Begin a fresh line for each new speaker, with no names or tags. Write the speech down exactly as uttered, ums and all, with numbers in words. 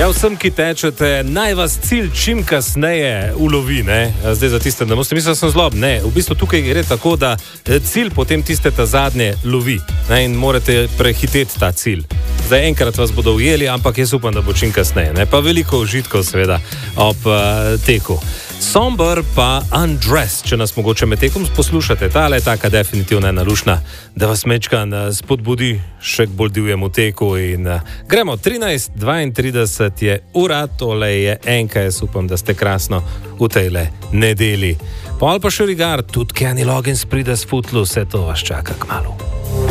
Ja, vsem, ki tečete, naj vas cilj čim kasneje ulovi, ne? Zdaj za tiste, da boste mislili, da sem zlob. Ne, v bistvu tukaj gre tako, da cilj potem tiste ta zadnje lovi, ne? In morate prehiteti ta cilj. Zdaj enkrat vas bodo ujeli, ampak jaz upam, da bo čim kasneje, ne? Pa veliko užitkov seveda ob uh, teku. Somber pa Undress, če nas mogoče med tekom poslušate, tale je taka definitivno ena lušna, da vas mečkan spodbudi še k bolj divjemu teku in uh, gremo, trinajst dvaintrideset je ura, tole je enka, jaz upam, da ste krasno v tejle nedeli. Pol pa še Regard, tudi Kenny Loggins pride s Footloose, vse to vas čaka kmalu.